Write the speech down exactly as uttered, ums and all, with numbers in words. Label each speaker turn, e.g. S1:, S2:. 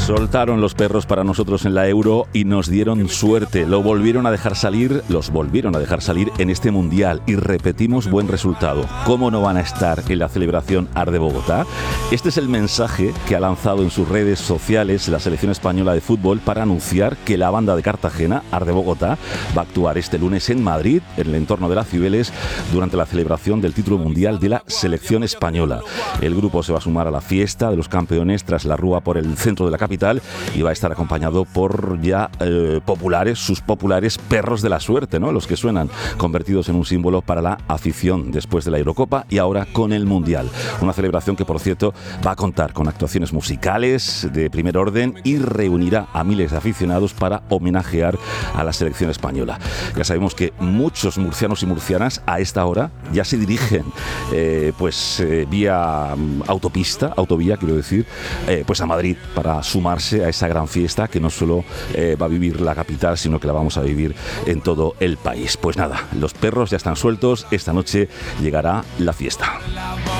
S1: Soltaron los perros para nosotros en la Euro y nos dieron suerte. Lo volvieron a dejar salir, los volvieron a dejar salir en este Mundial y repetimos buen resultado. ¿Cómo no van a estar en la celebración Arde Bogotá? Este es el mensaje que ha lanzado en sus redes sociales la selección española de fútbol para anunciar que la banda de Cartagena, Arde Bogotá, va a actuar este lunes en Madrid, en el entorno de las Cibeles, durante la celebración del título mundial de la selección española. El grupo se va a sumar a la fiesta de los campeones tras la rúa por el centro de la capital y va a estar acompañado por ya eh, populares, sus populares perros de la suerte, ¿no? Los que suenan, convertidos en un símbolo para la afición después de la Eurocopa y ahora con el Mundial. Una celebración que, por cierto, va a contar con actuaciones musicales de primer orden y reunirá a miles de aficionados para homenajear a la selección española. Ya sabemos que muchos murcianos y murcianas a esta hora ya se dirigen eh, pues eh, vía autopista, autovía quiero decir, eh, pues a Madrid para sumarse a esa gran fiesta que no solo eh, va a vivir la capital, sino que la vamos a vivir en todo el país. Pues nada, los perros ya están sueltos, esta noche llegará la fiesta.